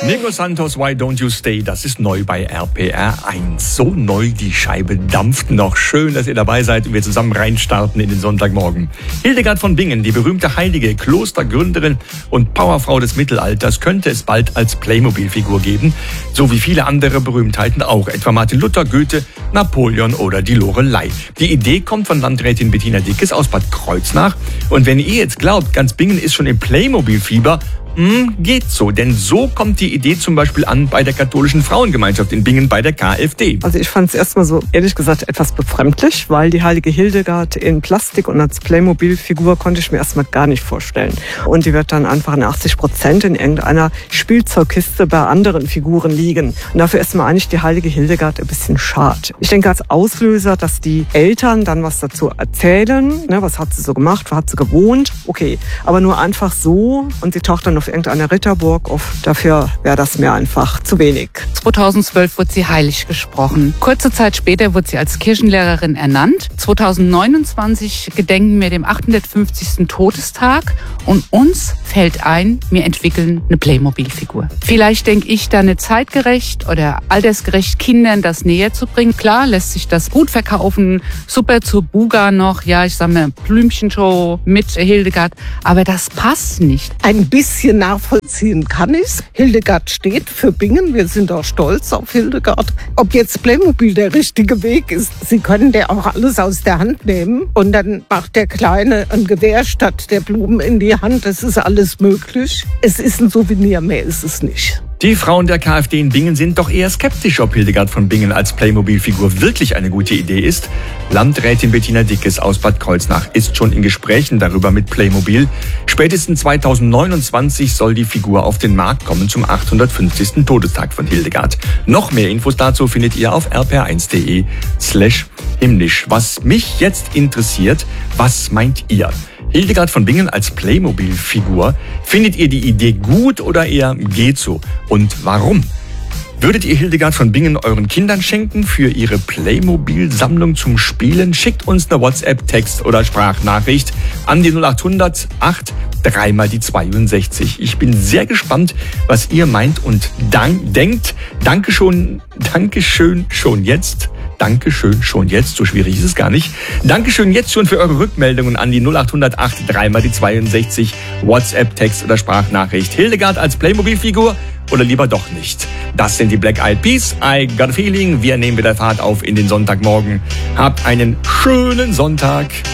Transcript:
Nico Santos, Why Don't You Stay? Das ist neu bei RPR 1. So neu, die Scheibe dampft noch. Schön, dass ihr dabei seid und wir zusammen reinstarten in den Sonntagmorgen. Hildegard von Bingen, die berühmte heilige Klostergründerin und Powerfrau des Mittelalters, könnte es bald als Playmobil-Figur geben. So wie viele andere Berühmtheiten auch, etwa Martin Luther, Goethe, Napoleon oder die Loreley. Die Idee kommt von Landrätin Bettina Dickes aus Bad Kreuznach. Und wenn ihr jetzt glaubt, ganz Bingen ist schon im Playmobil-Fieber, geht so, denn so kommt die Idee zum Beispiel an bei der katholischen Frauengemeinschaft in Bingen bei der KfD. Also ich fand es erstmal so, ehrlich gesagt, etwas befremdlich, weil die heilige Hildegard in Plastik und als Playmobil-Figur konnte ich mir erstmal gar nicht vorstellen. Und die wird dann einfach in 80% in irgendeiner Spielzeugkiste bei anderen Figuren liegen. Und dafür ist mir eigentlich die heilige Hildegard ein bisschen schade. Ich denke als Auslöser, dass die Eltern dann was dazu erzählen, ne, was hat sie so gemacht, wo hat sie gewohnt, okay, aber nur einfach so und sie taucht dann auf irgendeiner Ritterburg auf. Dafür wäre das mir einfach zu wenig. 2012 wurde sie heilig gesprochen. Kurze Zeit später wurde sie als Kirchenlehrerin ernannt. 2029 gedenken wir dem 850. Todestag und uns fällt ein, wir entwickeln eine Playmobil-Figur. Vielleicht denke ich da nicht zeitgerecht oder altersgerecht Kindern das näher zu bringen. Klar lässt sich das gut verkaufen, super zur Buga noch, ja, ich sag mal Blümchenshow mit Hildegard, aber das passt nicht. Ein bisschen nachvollziehen kann ich's. Hildegard steht für Bingen. Wir sind auch stolz auf Hildegard. Ob jetzt Playmobil der richtige Weg ist, sie können der auch alles aus der Hand nehmen und dann macht der Kleine ein Gewehr statt der Blumen in die Hand. Das ist alles möglich. Es ist ein Souvenir, mehr ist es nicht. Die Frauen der KfD in Bingen sind doch eher skeptisch, ob Hildegard von Bingen als Playmobil-Figur wirklich eine gute Idee ist. Landrätin Bettina Dickes aus Bad Kreuznach ist schon in Gesprächen darüber mit Playmobil. Spätestens 2029 soll die Figur auf den Markt kommen zum 850. Todestag von Hildegard. Noch mehr Infos dazu findet ihr auf rpr1.de/himmlisch. Was mich jetzt interessiert, was meint ihr? Hildegard von Bingen als Playmobil-Figur. Findet ihr die Idee gut oder eher geht so? Und warum? Würdet ihr Hildegard von Bingen euren Kindern schenken für ihre Playmobil-Sammlung zum Spielen? Schickt uns eine WhatsApp-Text- oder Sprachnachricht an die 0800 8 3 mal die 62. Ich bin sehr gespannt, was ihr meint und denkt. Dankeschön schon jetzt. Dankeschön schon jetzt, so schwierig ist es gar nicht. Dankeschön jetzt schon für eure Rückmeldungen an die 0800 8 3 mal die 62. WhatsApp, Text oder Sprachnachricht. Hildegard als Playmobil-Figur oder lieber doch nicht? Das sind die Black Eyed Peas. I got a feeling. Wir nehmen wieder Fahrt auf in den Sonntagmorgen. Habt einen schönen Sonntag.